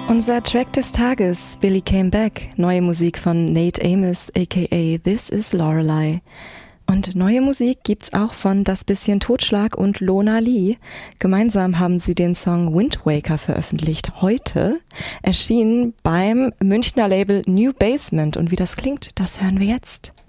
Unser Track des Tages, Billy Came Back, neue Musik von Nate Amos aka This Is Lorelei. Und neue Musik gibt's auch von Das bisschen Totschlag und Lona Lee. Gemeinsam haben sie den Song Wind Waker veröffentlicht. Heute erschienen beim Münchner Label New Basement. Und wie das klingt, das hören wir jetzt.